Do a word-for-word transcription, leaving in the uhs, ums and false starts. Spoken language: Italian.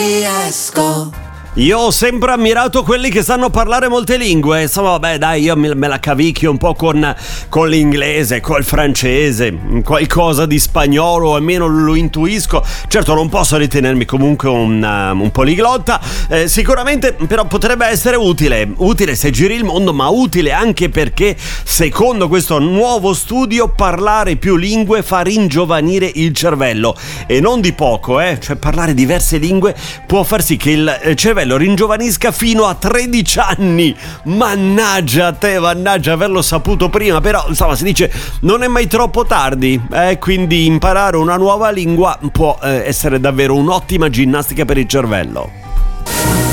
riesco. Io ho sempre ammirato quelli che sanno parlare molte lingue. Insomma, vabbè, dai, io me, me la cavicchio un po' con, con l'inglese, col francese, qualcosa di spagnolo, almeno lo intuisco. Certo, non posso ritenermi comunque un, uh, un poliglotta. Eh, sicuramente, però, potrebbe essere utile. Utile se giri il mondo, ma utile anche perché, secondo questo nuovo studio, parlare più lingue fa ringiovanire il cervello. E non di poco, eh. Cioè, parlare diverse lingue può far sì che il cervello ringiovanisca fino a tredici anni. Mannaggia a te, mannaggia averlo saputo prima. Però insomma si dice non è mai troppo tardi, eh? Quindi imparare una nuova lingua può eh, essere davvero un'ottima ginnastica per il cervello.